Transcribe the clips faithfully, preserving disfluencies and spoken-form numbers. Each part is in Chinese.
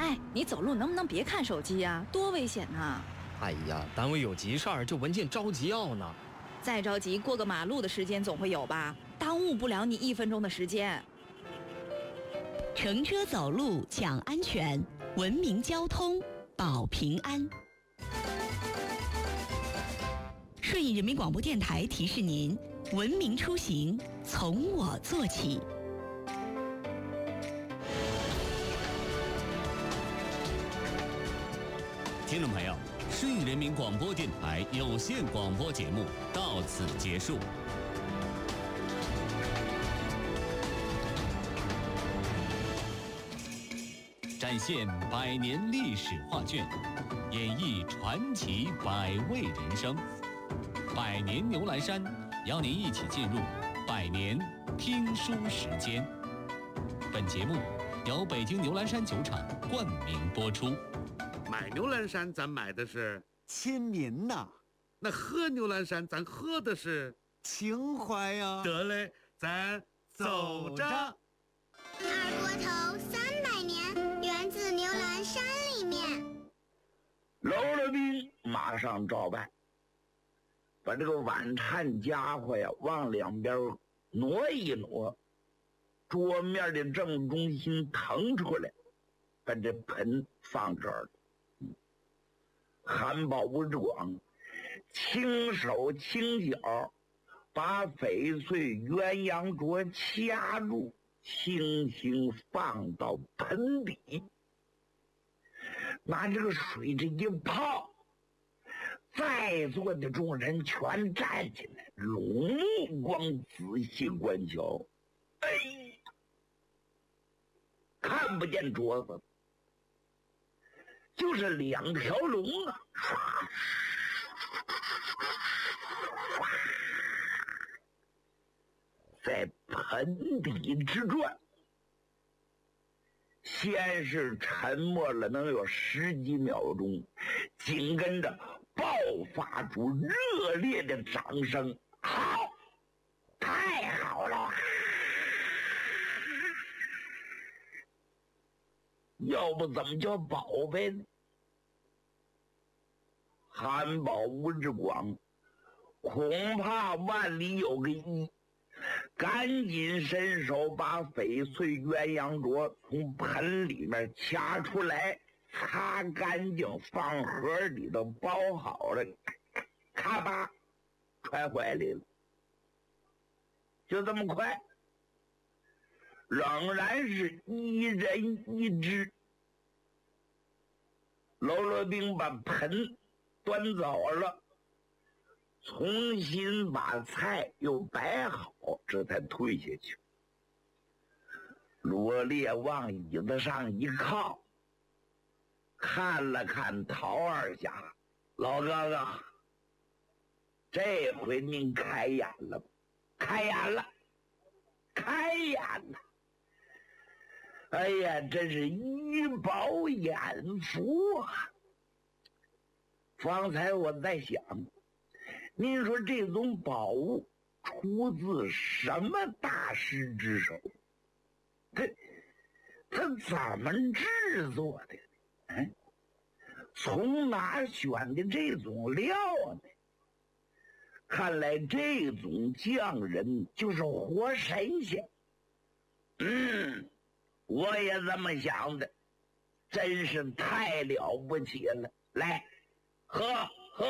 哎，你走路能不能别看手机呀、啊？多危险呐！ 哎呀，单位有急事儿，这文件着急要呢。 再着急，过个马路的时间总会有吧？耽误不了你一分钟的时间。 乘车走路讲安全，文明交通保平安。顺义人民广播电台提示您：文明出行从我做起。 听众朋友，顺义人民广播电台有线广播节目到此结束。展现百年历史画卷，演绎传奇百味人生。百年牛栏山邀您一起进入百年听书时间。本节目由北京牛栏山酒厂冠名播出。 买牛栏山咱买的是亲民呐， 那喝牛栏山咱喝的是情怀呀。 得嘞，咱走着。 二锅头三百年，源自牛栏山里面。 搂了兵，马上照办，把这个碗铲家伙呀往两边挪一挪，桌面的正中心腾出来，把这盆放这儿了。韩宝武之广轻手轻脚把翡翠鸳鸯镯掐住，轻轻放到盆底，拿这个水这一泡，在座的众人全站起来，拢目光仔细观瞧。哎，看不见桌子，就是两条龙啊，在盆底之转。先是沉默了能有十几秒钟，紧跟着爆发出热烈的掌声。好，太好了！要不怎么叫宝贝呢？韩宝武之广恐怕万里有个一，赶紧伸手把翡翠鸳鸯镯从盆里面掐出来，擦干净，放盒里头包好了，咔吧揣怀里了。就这么快，仍然是一人一只。喽啰兵把盆端走了，重新把菜又摆好，这才退下去。罗烈往椅子上一靠，看了看陶二侠，老哥哥，这回您开眼了，开眼了，开眼了！哎呀，真是一饱眼福啊！方才我在想，您说这种宝物出自什么大师之手？他他怎么制作的？嗯，从哪选的这种料呢？看来这种匠人就是活神仙。嗯，我也这么想的，真是太了不起了！来，喝喝。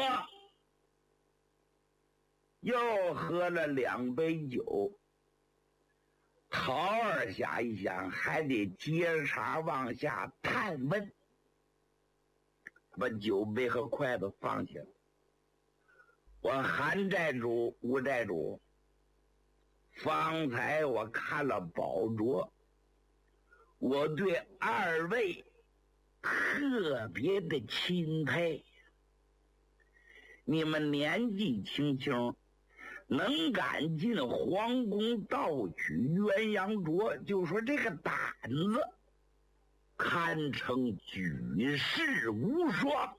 又喝了两杯酒，陶二侠一想，还得接茬往下探问，把酒杯和筷子放下了。我韩寨主、吴寨主，方才我看了宝镯，我对二位特别的钦佩。你们年纪轻轻，能敢进皇宫盗取鸳鸯镯，就说这个胆子堪称举世无双。